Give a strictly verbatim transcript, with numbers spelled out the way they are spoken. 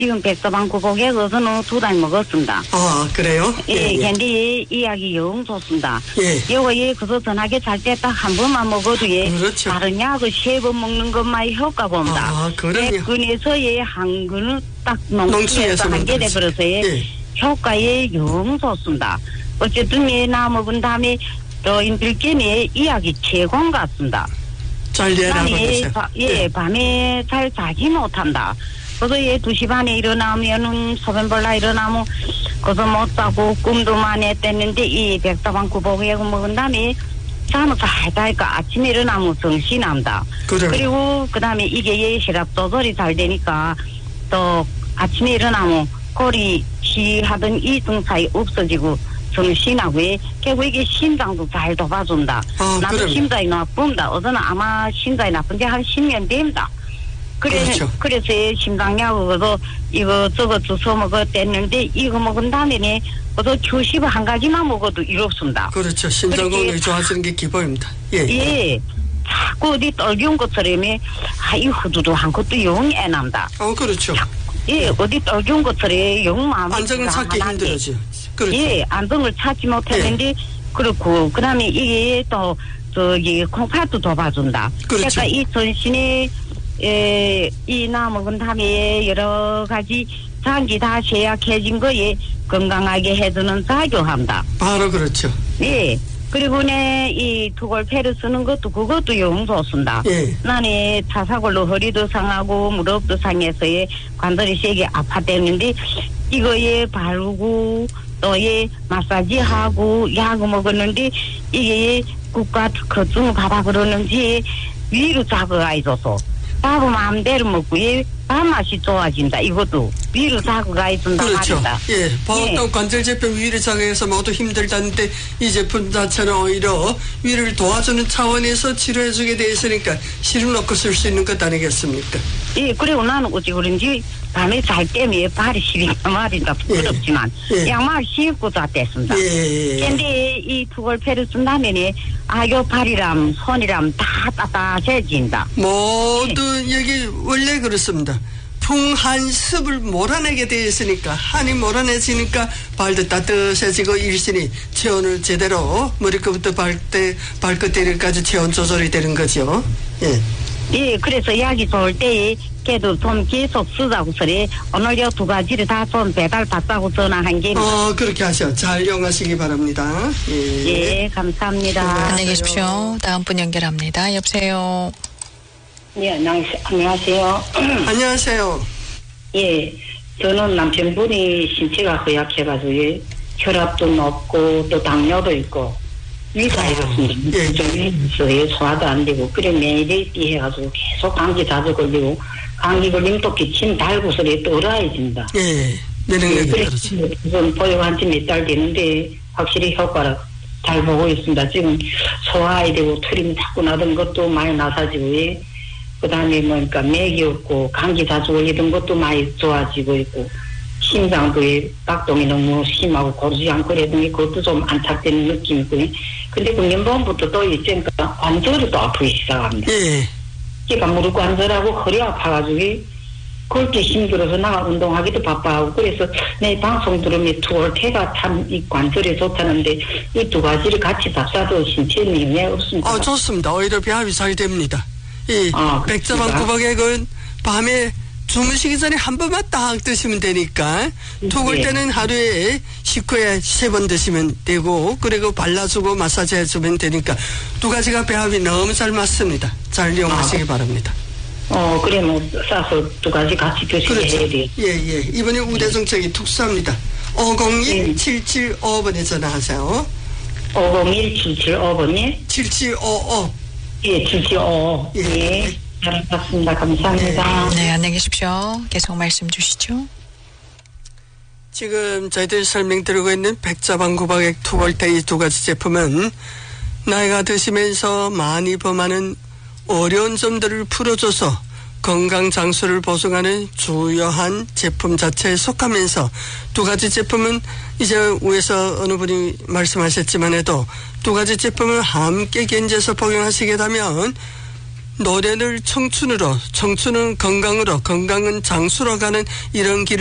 지금 백서방 구복에 어서는 두 달 먹었습니다. 아, 그래요? 예, 근데 예, 이야기 영 좋습니다. 예. 이거 예, 그래서 전화기 잘 때 딱 한 번만 먹어도 예, 그렇죠. 다른 약을 세 번 먹는 것만 효과 봅니다. 아, 그럼요. 예, 근에서 예, 한 근을 딱 농축해서 한 개 돼버려서 예, 예. 효과에 영 좋습니다. 어쨌든 예, 나 먹은 다음에 또 인들께는 이야기 최고인 것 같습니다. 잘 이해하고 예, 예, 밤에 잘 자지 못한다. 그래서 예, 두 시 반에 일어나면은 소변볼라 일어나면 그래서 못 자고 꿈도 많이 했댔는데 이 백다방 구복에 먹은 다음에 잠을 잘 자니까 아침에 일어나면 정신이 납니다. 그래. 그리고 그 다음에 이게 예, 혈압 조절이 잘 되니까 또 아침에 일어나면 꼬리 시하던 이 증상이 없어지고 정신하고 결국 이게 심장도 잘 도와준다. 아, 나도 그럼요. 심장이 나쁜다. 어제는 아마 심장이 나쁜 지 한 십 년 됩니다. 그래, 그렇죠. 그래서 심장약으로 이거 저거 주워 먹었댔는데 이거 먹은 다음에는 그래도 주식을 한 가지만 먹어도 이롭습니다. 그렇죠. 심장 건강이 좋아지는 게 기본입니다. 예. 예. 자꾸 어디 떨기운 것처럼 아, 이 후두두 한 것도 영 애납니다. 어, 그렇죠. 예, 어디 떨기운 것처럼 영 마음이 안정을 찾기 힘들어죠. 그렇죠. 예, 안정을 찾지 못했는데 예. 그렇고 그다음에 이게 또 저기 콩팥도 도와준다. 그렇죠. 그러니까 이 전신에 에, 이 나 먹은 다음에 여러 가지 장기 다 쇠약해진 거에 건강하게 해주는 작용합니다. 바로 그렇죠. 예. 그리고 내 이 투골패를 쓰는 것도 그것도 영 좋습니다. 예. 나는 차사골로 허리도 상하고 무릎도 상해서 예, 관절이 세게 아팠댔는데 이거에 바르고 또에 마사지하고 약 먹었는데 이게 국가 거증 가라 그러는지 위로 자극가 있어서 밥을 마음대로 먹고 예, 밥맛이 좋아진다. 이것도 위로 자극가 있는다 그렇죠. 말이다. 예, 보통 예. 관절 제품 위를 장애해서 모두 힘들다는데 이 제품 자체는 오히려 위를 도와주는 차원에서 치료해주게 돼 있으니까 실을 놓고 쓸 수 있는 것 아니겠습니까? 예, 그리고 나는 어찌 그런지 밤에 잘 때면 발이 시리가 말인가 부끄럽지만 예. 예. 양말 신고 잤댔습니다. 예. 근데 이 투골패를 쓴다면에 아요 발이람 손이람 다 따뜻해진다. 모두 여기 원래 그렇습니다. 풍한습을 몰아내게 되어 있으니까 한이 몰아내지니까 발도 따뜻해지고 일신이 체온을 제대로 머리끝부터 발대, 발끝대리까지 체온 조절이 되는 거죠. 예. 예, 그래서 약이 좋을 때에 걔도 좀 계속 쓰자고 소리 오늘 요 두 가지를 다 좀 배달 받자고 전화한 게. 어, 그렇게 하셔. 잘 이용하시기 바랍니다. 예. 예, 감사합니다. 안녕히 계십시오. 다음 분 연결합니다. 여보세요. 예, 안녕하세요. 안녕하세요. 예, 저는 남편분이 신체가 허약해가지고 예, 혈압도 높고 또 당뇨도 있고 위가 이렇습니다. 예, 예, 소화도 안 되고 그래 매일이 해가지고 계속 감기 자주 걸리고 감기 걸리면 또 기침 달고서리 또 얼어해진다. 예, 내능력이 그래서 그렇죠. 지금 보육한 지 몇 달 되는데 확실히 효과를 잘 보고 있습니다. 지금 소화해야 되고 트림 자꾸 나던 것도 많이 나사지고 예. 그 다음에 뭐니까 맥이 없고 감기 자주 걸리던 것도 많이 좋아지고 있고 심장도 박동이 너무 심하고 고르지 않고 그랬더니 그것도 좀 안착되는 느낌이고 근데 그 년번부터 또 있으니까 관절이 또 아프기 시작합니다. 예. 그러니까 무릎 관절하고 허리 아파가지고 그렇게 힘들어서 나가 운동하기도 바빠하고 그래서 내 방송 들으면 투올태가 참 이 관절에 좋다는데 이 두 가지를 같이 잡사도 신체에 영향이 없습니다. 아, 좋습니다. 오히려 배합이 잘 됩니다. 이 아, 백자방 구박액은 밤에 주무시기 전에 한 번만 딱 드시면 되니까 톡을 네. 때는 하루에 식후에 세 번 드시면 되고 그리고 발라주고 마사지 해주면 되니까 두 가지가 배합이 너무 잘 맞습니다. 잘 이용하시기 아, 바랍니다. 어, 그래, 뭐, 싸서 두 가지 같이 드시게 그렇죠. 해야 돼. 예, 예. 이번에 우대정책이 특수합니다. 오공일 칠칠오오 번에 전화하세요. 오공일 칠칠오 번에? 칠칠오오. 예, 칠칠오오. 예. 예. 잘 봤습니다. 감사합니다. 네, 안녕히 계십시오. 계속 말씀 주시죠. 지금 저희들이 설명드리고 있는 백자방 구박액 투골테 이 두 가지 제품은 나이가 드시면서 많이 범하는 어려운 점들을 풀어줘서 건강 장수를 보증하는 주요한 제품 자체에 속하면서 두 가지 제품은 이제 위에서 어느 분이 말씀하셨지만 해도 두 가지 제품을 함께 견제해서 복용하시게 되면 노래를 청춘으로, 청춘은 건강으로, 건강은 장수로 가는 이런 길